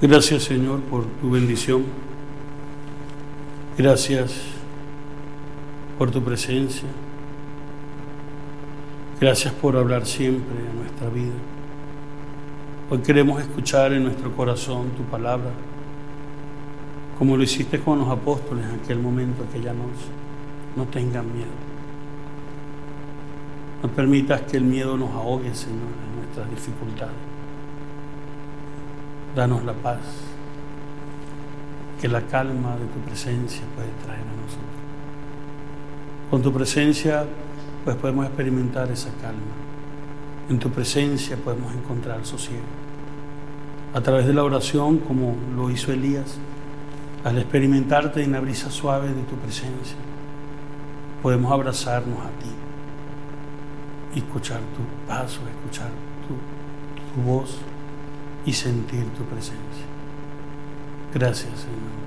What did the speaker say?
Gracias, Señor, por tu bendición. Gracias por tu presencia. Gracias por hablar siempre a nuestra vida. Hoy queremos escuchar en nuestro corazón tu palabra, como lo hiciste con los apóstoles en aquel momento, aquella noche. No tengan miedo. No permitas que el miedo nos ahogue, Señor, en nuestras dificultades. Danos la paz, que la calma de tu presencia puede traer a nosotros. Con tu presencia, pues podemos experimentar esa calma. En tu presencia podemos encontrar sosiego. A través de la oración, como lo hizo Elías, al experimentarte en la brisa suave de tu presencia, podemos abrazarnos a ti y escuchar tu paso, escuchar tu voz y sentir tu presencia. Gracias, Señor.